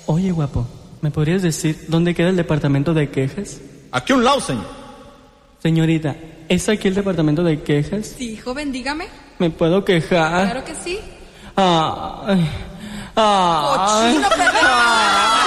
Oye, guapo, ¿me podrías decir dónde queda el departamento de quejas? Aquí a un lado, señor. Señorita, ¿es aquí el departamento de quejas? Sí, joven, dígame. ¿Me puedo quejar? Claro que sí. Ay. ¡Cochino, perro!